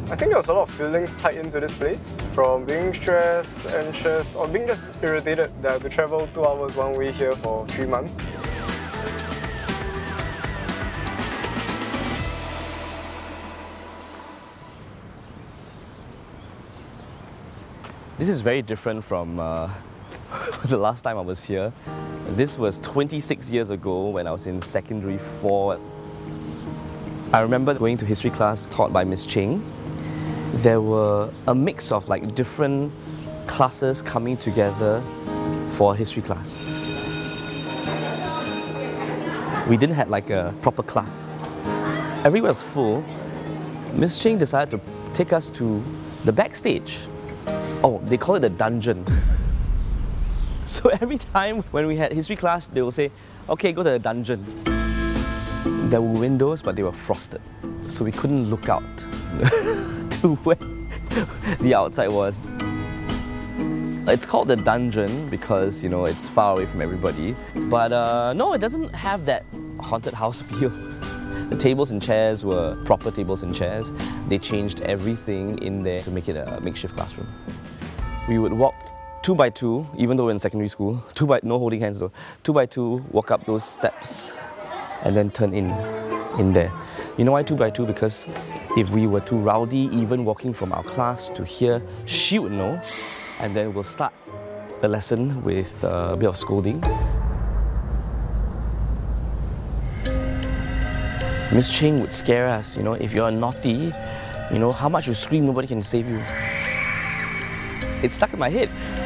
I think there was a lot of feelings tied into this place, from being stressed, anxious, or being just irritated that I have to travel 2 hours one way here for 3 months. This is very different from the last time I was here. This was 26 years ago when I was in secondary 4. I remember going to history class taught by Miss Cheng. There were a mix of like different classes coming together for a history class. We didn't have like a proper class. Everywhere was full. Miss Cheng decided to take us to the backstage. Oh, they call it the dungeon. So every time when we had history class, they will say, okay, go to the dungeon. There were windows, but they were frosted. So we couldn't look out to where the outside was. It's called the dungeon because, you know, it's far away from everybody. But no, it doesn't have that haunted house feel. The tables and chairs were proper tables and chairs. They changed everything in there to make it a makeshift classroom. We would walk 2 by 2, even though we're in secondary school, no holding hands though, 2 by 2, walk up those steps and then turn in there. You know why 2 by 2? Because if we were too rowdy, even walking from our class to here, she would know, and then we'll start the lesson with a bit of scolding. Miss Cheng would scare us, you know, if you're naughty, you know, how much you scream, nobody can save you. It stuck in my head.